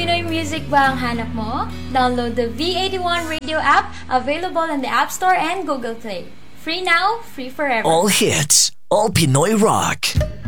Pinoy music ba ang hanap mo? Download the V81 radio app, available on the App Store and Google Play. Free now, free forever. All hits, all Pinoy rock.